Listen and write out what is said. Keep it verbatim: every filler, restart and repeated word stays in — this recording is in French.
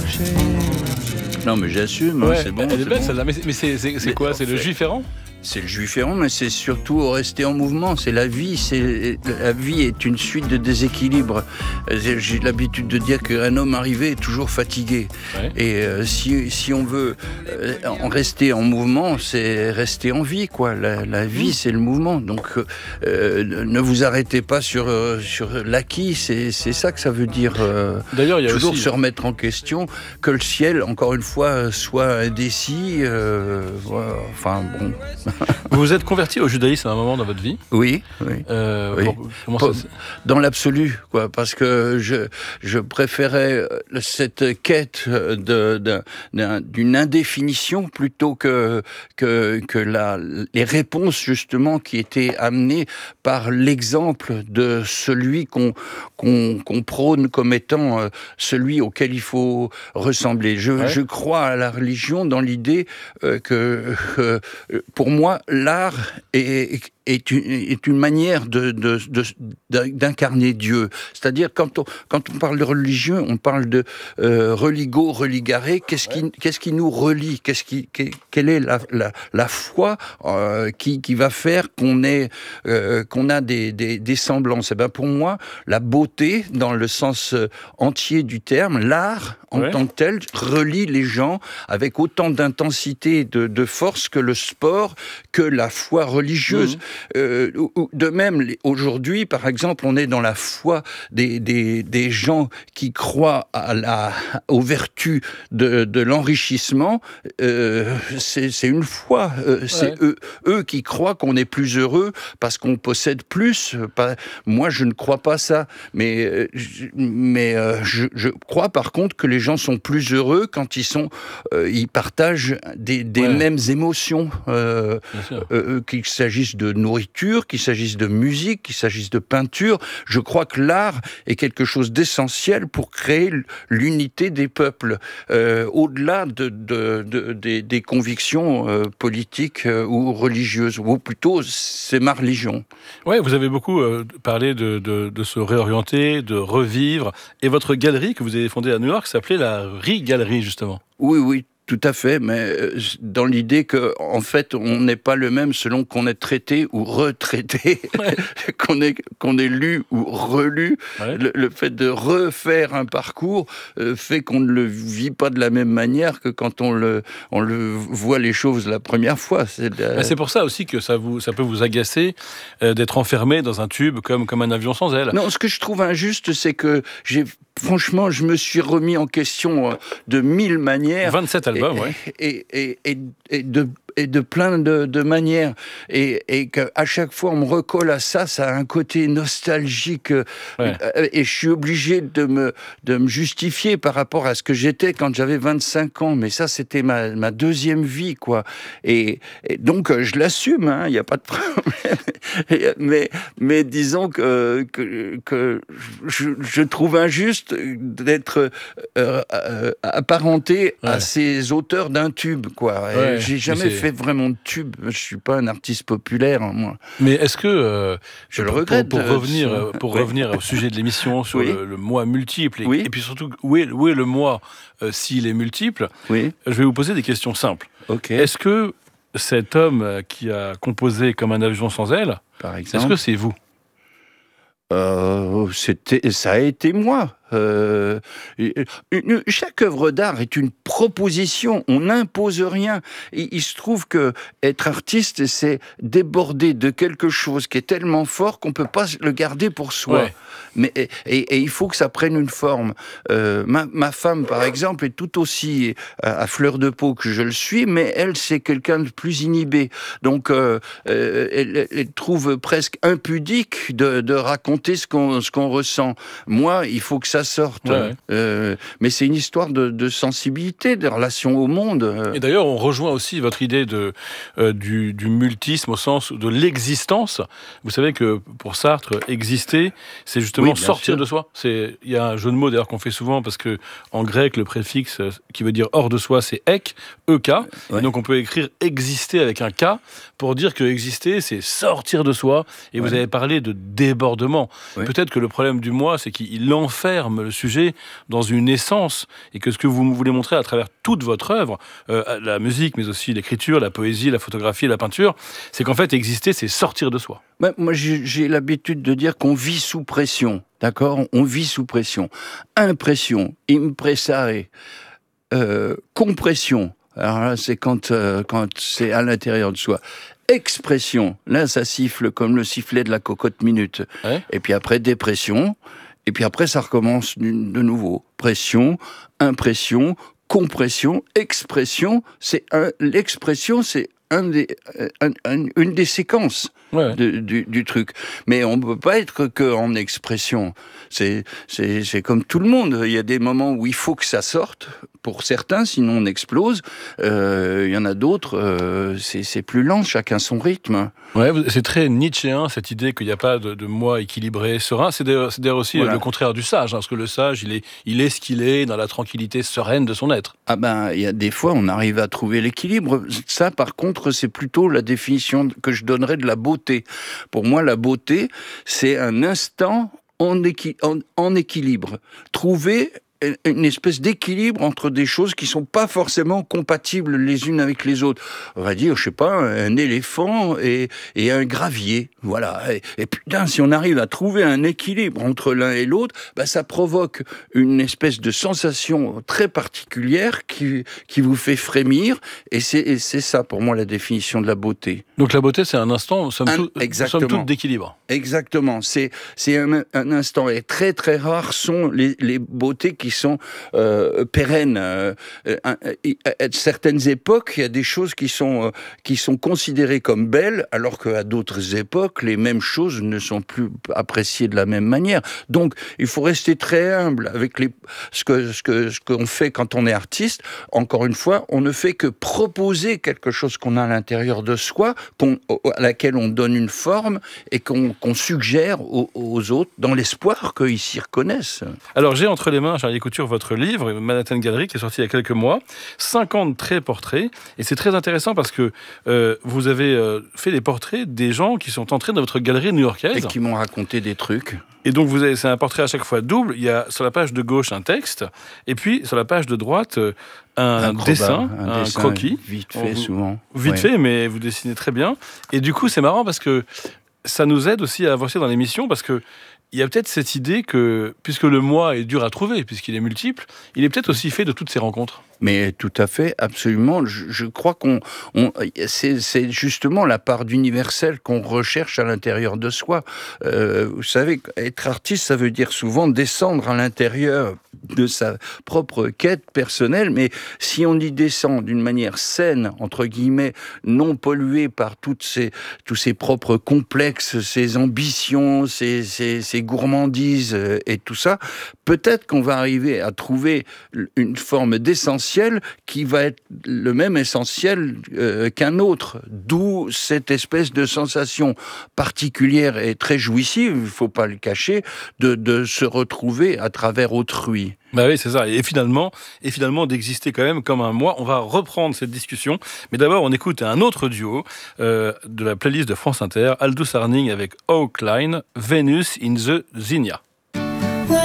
marcher. Non, mais j'assume, ouais, hein, c'est bon. Elle est c'est belle bon. celle-là, mais c'est, mais c'est, c'est, c'est quoi? C'est le juif errant? C'est le juif errant, mais c'est surtout rester en mouvement. C'est la vie. C'est la vie est une suite de déséquilibres. J'ai l'habitude de dire qu'un homme arrivé est toujours fatigué. Ouais. Et euh, si si on veut euh, en rester en mouvement, c'est rester en vie, quoi. La, la vie, mmh. c'est le mouvement. Donc, euh, ne vous arrêtez pas sur euh, sur l'acquis. C'est c'est ça que ça veut dire. Euh, D'ailleurs, il y a toujours aussi... se remettre en question. Que le ciel, encore une fois, soit indécis. Euh, voilà. Enfin bon. Vous vous êtes converti au judaïsme à un moment dans votre vie? Oui, oui. Euh, oui. Bon, comment ça, c'est... Dans l'absolu, quoi, parce que je je préférais cette quête de, de, de d'une indéfinition plutôt que que que la les réponses justement qui étaient amenées par l'exemple de celui qu'on qu'on qu'on prône comme étant celui auquel il faut ressembler. Je ouais. je crois à la religion dans l'idée euh, que euh, pour moi l'art est, est, une, est une manière de, de, de, d'incarner Dieu. C'est-à-dire, quand on, quand on parle de religion, on parle de euh, religo, religare. Qu'est-ce qui, ouais. qu'est-ce qui nous relie? Qu'est-ce qui, quelle est la, la, la foi euh, qui, qui va faire qu'on, est, euh, qu'on a des, des, des semblances? Et ben pour moi, la beauté, dans le sens entier du terme, l'art en ouais. tant que tel, relie les gens avec autant d'intensité et de, de force que le sport, que la foi religieuse. Mmh. Euh, de même, aujourd'hui, par exemple, on est dans la foi des, des, des gens qui croient à la, aux vertus de, de l'enrichissement. Euh, c'est, c'est une foi. Euh, c'est ouais. eux, eux qui croient qu'on est plus heureux parce qu'on possède plus. Pas, moi, je ne crois pas ça. Mais, mais euh, je, je crois par contre que les gens sont plus heureux quand ils sont, euh, ils partagent des, des ouais. mêmes émotions. Euh, euh, qu'il s'agisse de nourriture, qu'il s'agisse de musique, qu'il s'agisse de peinture. Je crois que l'art est quelque chose d'essentiel pour créer l'unité des peuples, euh, au-delà de, de, de, de, des convictions euh, politiques euh, ou religieuses, ou plutôt c'est ma religion. Oui, vous avez beaucoup euh, parlé de, de, de se réorienter, de revivre, et votre galerie que vous avez fondée à New York s'appelait la Re-Galerie, justement. Oui, oui. Tout à fait, mais dans l'idée que, en fait, on n'est pas le même selon qu'on est traité ou retraité, ouais. qu'on est qu'on est lu ou relu. Ouais. Le, le fait de refaire un parcours euh, fait qu'on ne le vit pas de la même manière que quand on le on le voit les choses la première fois. C'est, la... c'est pour ça aussi que ça vous ça peut vous agacer euh, d'être enfermé dans un tube comme comme un avion sans aile. Non, ce que je trouve injuste, c'est que j'ai franchement, je me suis remis en question de mille manières. vingt-sept albums, et, ouais. Et, et, et, et de et de plein de, de manières, et, et qu'à chaque fois on me recolle à ça, ça a un côté nostalgique, ouais. Et je suis obligé de me, de me justifier par rapport à ce que j'étais quand j'avais vingt-cinq ans, mais ça c'était ma, ma deuxième vie, quoi, et, et donc je l'assume, hein, il n'y a pas de problème, mais, mais disons que, que, que je, je trouve injuste d'être euh, euh, apparenté ouais. à ces auteurs d'un tube, quoi, ouais. J'ai jamais fait fait vraiment de tube. Je suis pas un artiste populaire, hein, moi. Mais est-ce que euh, je le regrette pour, pour euh, revenir sur... pour oui. revenir au sujet de l'émission sur oui. le, le moi multiple et, oui. et puis surtout où est, où est le moi euh, s'il est multiple. Oui. Je vais vous poser des questions simples. Okay. Est-ce que cet homme qui a composé Comme un avion sans aile, par exemple, est-ce que c'est vous? Euh, c'était, ça a été moi. Euh, une, chaque œuvre d'art est une proposition, on n'impose rien. Il, il se trouve que être artiste, c'est déborder de quelque chose qui est tellement fort qu'on peut pas le garder pour soi. Ouais. Mais et, et, et il faut que ça prenne une forme. Euh, ma, ma femme, par exemple, est tout aussi à, à fleur de peau que je le suis, mais elle, c'est quelqu'un de plus inhibé. Donc, euh, euh, elle, elle trouve presque impudique de, de raconter ce qu'on, ce qu'on ressent. Moi, il faut que ça sorte. Ouais. Euh, mais c'est une histoire de, de sensibilité, de relation au monde. Et d'ailleurs, on rejoint aussi votre idée de, euh, du, du multisme au sens de l'existence. Vous savez que pour Sartre, exister, c'est justement oui, sortir sûr. de soi. C'est, il y a un jeu de mots d'ailleurs qu'on fait souvent parce que en grec, le préfixe qui veut dire hors de soi, c'est ek, ek. Ouais. Et donc on peut écrire exister avec un k pour dire que exister, c'est sortir de soi. Et ouais. vous avez parlé de débordement. Ouais. Peut-être que le problème du moi, c'est qu'il enferme terme, le sujet, dans une essence, et que ce que vous voulez montrer à travers toute votre œuvre, euh, la musique, mais aussi l'écriture, la poésie, la photographie, la peinture, c'est qu'en fait, exister, c'est sortir de soi. Ouais, moi, j'ai, j'ai l'habitude de dire qu'on vit sous pression, d'accord ? On vit sous pression. Impression, impressare, euh, compression. Alors là, c'est quand, euh, quand c'est à l'intérieur de soi. Expression, là, ça siffle comme le sifflet de la cocotte minute. Ouais. Et puis après, dépression. Et puis après, ça recommence de nouveau. Pression, impression, compression, expression. C'est un, l'expression, c'est un des, un, un, une des séquences. Ouais. De, du, du truc. Mais on ne peut pas être qu'en expression. C'est, c'est, c'est comme tout le monde. Il y a des moments où il faut que ça sorte, pour certains, sinon on explose. Euh, il y en a d'autres, euh, c'est, c'est plus lent, chacun son rythme. Ouais, c'est très nietzschéen, cette idée qu'il n'y a pas de, de moi équilibré, serein. C'est d'ailleurs, c'est d'ailleurs aussi voilà. le contraire du sage, hein, parce que le sage, il est, il est ce qu'il est, dans la tranquillité sereine de son être. Ah ben, il y a des fois, on arrive à trouver l'équilibre. Ça, par contre, c'est plutôt la définition que je donnerais de la beauté. Pour moi, la beauté, c'est un instant en, équi- en, en équilibre. Trouver une espèce d'équilibre entre des choses qui sont pas forcément compatibles les unes avec les autres. On va dire, je sais pas, un éléphant et, et un gravier. Voilà. Et, et putain, si on arrive à trouver un équilibre entre l'un et l'autre, bah, ça provoque une espèce de sensation très particulière qui, qui vous fait frémir. Et c'est, et c'est ça, pour moi, la définition de la beauté. Donc la beauté, c'est un instant, somme, un, tout, somme toute, d'équilibre. Exactement. C'est, c'est un, un instant. Et très, très rares sont les, les beautés qui sont euh, pérennes. Euh, à, à certaines époques, il y a des choses qui sont, euh, qui sont considérées comme belles, alors qu'à d'autres époques, les mêmes choses ne sont plus appréciées de la même manière. Donc, il faut rester très humble avec les, ce, que, ce, que, ce qu'on fait quand on est artiste. Encore une fois, on ne fait que proposer quelque chose qu'on a à l'intérieur de soi, qu'on, à laquelle on donne une forme et qu'on, qu'on suggère aux, aux autres dans l'espoir qu'ils s'y reconnaissent. Alors, j'ai entre les mains, Charlie Couture, votre livre, Manhattan Gallery, qui est sorti il y a quelques mois, cinquante traits portraits, et c'est très intéressant parce que euh, vous avez euh, fait les portraits des gens qui sont entrés dans votre galerie new-yorkaise. Et qui m'ont raconté des trucs. Et donc, vous avez, c'est un portrait à chaque fois double. Il y a sur la page de gauche un texte, et puis sur la page de droite un, un dessin, un, un dessin, croquis. Vite fait, vous, souvent. Vite ouais. fait, mais vous dessinez très bien. Et du coup, c'est marrant parce que ça nous aide aussi à avancer dans l'émission, parce que il y a peut-être cette idée que, puisque le moi est dur à trouver, puisqu'il est multiple, il est peut-être aussi fait de toutes ces rencontres. Mais tout à fait, absolument. Je, je crois qu'on, on, c'est, c'est justement la part d'universel qu'on recherche à l'intérieur de soi. Euh, vous savez, être artiste, ça veut dire souvent descendre à l'intérieur de sa propre quête personnelle, mais si on y descend d'une manière saine, entre guillemets, non polluée par toutes ces, tous ces propres complexes, ces ambitions, ces, ces, ces gourmandises et tout ça, peut-être qu'on va arriver à trouver une forme d'essentiel qui va être le même essentiel euh, qu'un autre, d'où cette espèce de sensation particulière et très jouissive, il ne faut pas le cacher, de, de se retrouver à travers autrui. Bah oui, c'est ça. Et finalement, et finalement d'exister quand même comme un moi. On va reprendre cette discussion. Mais d'abord, on écoute un autre duo euh, de la playlist de France Inter, Aldous Harding avec Oak Line, Venus in the Zinnia.